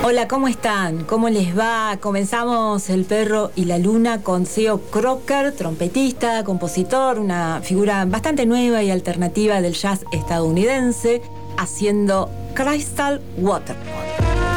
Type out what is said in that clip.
Hola, ¿cómo están? ¿Cómo les va? Comenzamos El Perro y la Luna con Theo Crocker, trompetista, compositor, una figura bastante nueva y alternativa del jazz estadounidense, haciendo Crystal Water.